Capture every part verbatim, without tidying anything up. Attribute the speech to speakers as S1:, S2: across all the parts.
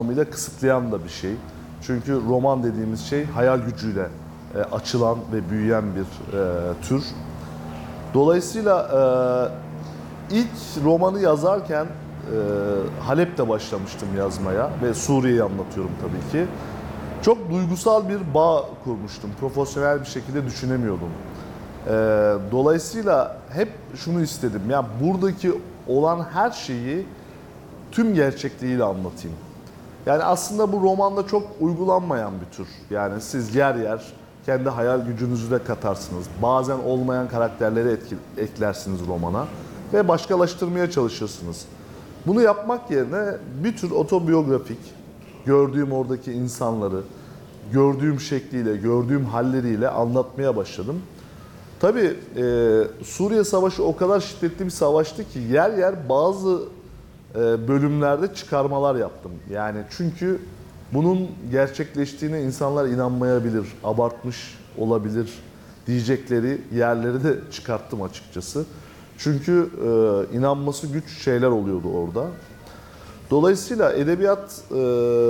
S1: ile kısıtlayan da bir şey. Çünkü roman dediğimiz şey hayal gücüyle e, açılan ve büyüyen bir e, tür. Dolayısıyla e, ilk romanı yazarken e, Halep'te başlamıştım yazmaya ve Suriye'yi anlatıyorum tabii ki. Çok duygusal bir bağ kurmuştum. Profesyonel bir şekilde düşünemiyordum. E, dolayısıyla hep şunu istedim. Ya buradaki olan her şeyi tüm gerçekliğiyle anlatayım. Yani aslında bu romanda çok uygulanmayan bir tür. Yani siz yer yer kendi hayal gücünüzü de katarsınız. Bazen olmayan karakterleri etki, eklersiniz romana ve başkalaştırmaya çalışırsınız. Bunu yapmak yerine bir tür otobiyografik, gördüğüm oradaki insanları, gördüğüm şekliyle, gördüğüm halleriyle anlatmaya başladım. Tabii e, Suriye Savaşı o kadar şiddetli bir savaştı ki yer yer bazı bölümlerde çıkarmalar yaptım. Yani çünkü bunun gerçekleştiğine insanlar inanmayabilir, abartmış olabilir diyecekleri yerleri de çıkarttım açıkçası. Çünkü e, inanması güç şeyler oluyordu orada. Dolayısıyla edebiyat e,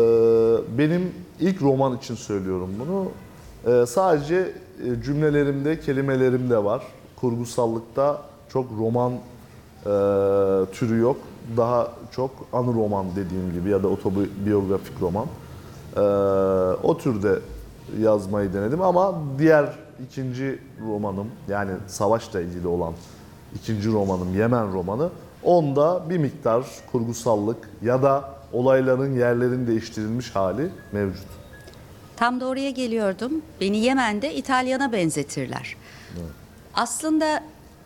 S1: benim ilk roman için söylüyorum bunu. E, sadece e, cümlelerimde, kelimelerimde var. Kurgusallıkta çok roman e, türü yok. Daha çok anı roman dediğim gibi ya da otobiyografik roman. Ee, o türde yazmayı denedim ama diğer ikinci romanım yani savaşla ilgili olan ikinci romanım Yemen romanı onda bir miktar kurgusallık ya da olayların yerlerin değiştirilmiş hali mevcut.
S2: Tam da oraya geliyordum. Beni Yemen'de İtalyan'a benzetirler. Evet. Aslında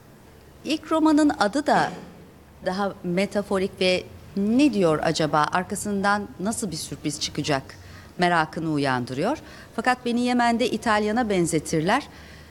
S2: ilk romanın adı da daha metaforik ve ne diyor acaba, arkasından nasıl bir sürpriz çıkacak merakını uyandırıyor. Fakat beni Yemen'de İtalyan'a benzetirler.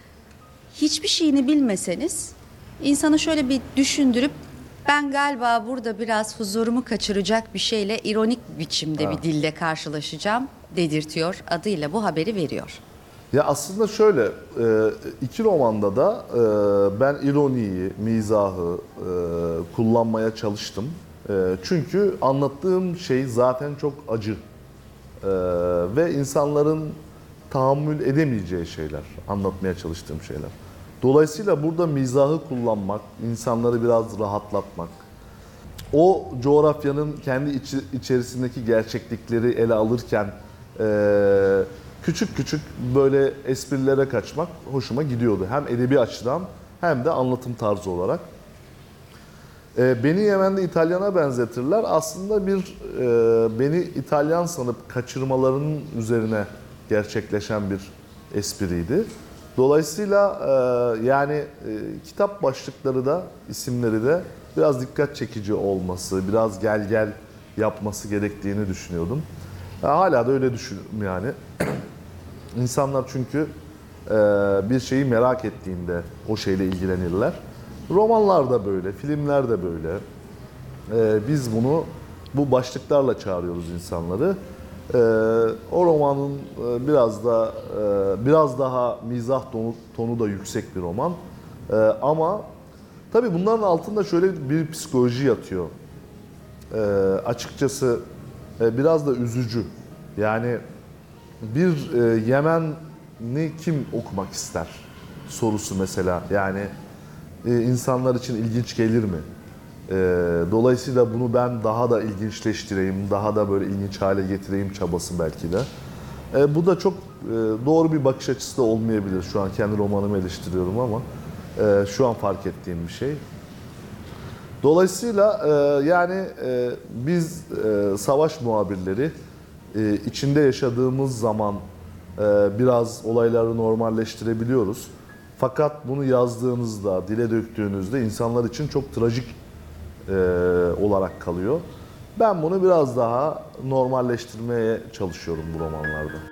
S2: Hiçbir şeyini bilmeseniz insanı şöyle bir düşündürüp ben galiba burada biraz huzurumu kaçıracak bir şeyle ironik biçimde ha. bir dille karşılaşacağım dedirtiyor. Adıyla bu haberi veriyor.
S1: Ya aslında şöyle, iki romanda da ben ironiyi, mizahı kullanmaya çalıştım. Çünkü anlattığım şey zaten çok acı ve insanların tahammül edemeyeceği şeyler, anlatmaya çalıştığım şeyler. Dolayısıyla burada mizahı kullanmak, insanları biraz rahatlatmak, o coğrafyanın kendi içi, içerisindeki gerçeklikleri ele alırken küçük küçük böyle esprilere kaçmak hoşuma gidiyordu. Hem edebi açıdan hem de anlatım tarzı olarak. E, beni Yemen'de İtalyan'a benzetirler. Aslında bir e, beni İtalyan sanıp kaçırmalarının üzerine gerçekleşen bir espriydi. Dolayısıyla e, yani e, kitap başlıkları da isimleri de biraz dikkat çekici olması, biraz gel gel yapması gerektiğini düşünüyordum. E, hala da öyle düşünüyorum yani. İnsanlar çünkü e, bir şeyi merak ettiğinde o şeyle ilgilenirler. Romanlar da böyle, filmler de böyle. E, biz bunu bu başlıklarla çağırıyoruz insanları. E, o romanın e, biraz da e, biraz daha mizah tonu, tonu da yüksek bir roman. E, ama tabii bunların altında şöyle bir psikoloji yatıyor. E, açıkçası e, biraz da üzücü. Yani bir e, Yemen'i kim okumak ister sorusu mesela. Yani e, insanlar için ilginç gelir mi? E, dolayısıyla bunu ben daha da ilginçleştireyim, daha da böyle ilginç hale getireyim çabası belki de. E, bu da çok e, doğru bir bakış açısı da olmayabilir. Şu an kendi romanımı eleştiriyorum ama e, şu an fark ettiğim bir şey. Dolayısıyla e, yani e, biz e, savaş muhabirleri e, içinde yaşadığımız zaman e, biraz olayları normalleştirebiliyoruz. Fakat bunu yazdığınızda, dile döktüğünüzde insanlar için çok trajik e, olarak kalıyor. Ben bunu biraz daha normalleştirmeye çalışıyorum bu romanlarda.